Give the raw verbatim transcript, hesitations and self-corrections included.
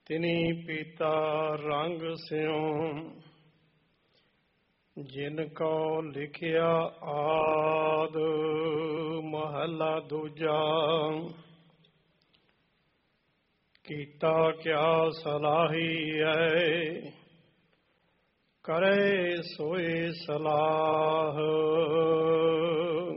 ਤਿਨੀ ਪੀਤਾ ਰੰਗ ਸਿਉ, ਜਿਨ ਕੋ ਲਿਖਿਆ ਆਦ ਮਹਲਾ ਦੂਜਾ। ਕੀਤਾ ਕਿਆ ਸਲਾਹੀ ਹੈ, ਕਰੇ ਸੋਏ ਸਲਾਹ।